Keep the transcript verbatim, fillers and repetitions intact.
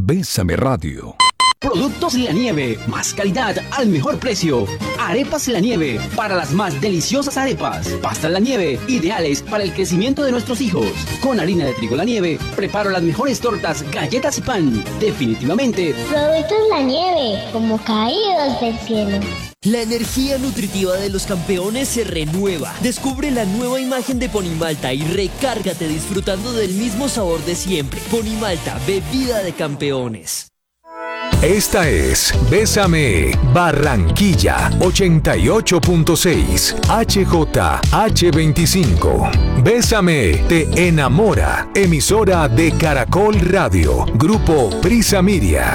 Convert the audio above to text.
Bésame Radio. Productos La Nieve, más calidad al mejor precio. Arepas La Nieve, para las más deliciosas arepas. Pastas La Nieve, ideales para el crecimiento de nuestros hijos. Con harina de trigo La Nieve, preparo las mejores tortas, galletas y pan. Definitivamente, Productos La Nieve, como caídos del cielo. La energía nutritiva de los campeones se renueva. Descubre la nueva imagen de Ponimalta y recárgate disfrutando del mismo sabor de siempre. Ponimalta, bebida de campeones. Esta es Bésame Barranquilla ochenta y ocho punto seis H J H veinticinco. Bésame te enamora. Emisora de Caracol Radio. Grupo Prisa Media.